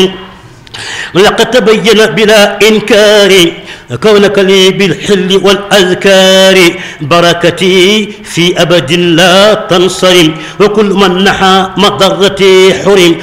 لقد تبين بلا إنكار كونك لي بالحل والأذكار بركتي في أبد لا تنصرم وكل من نحى مضرتي حرم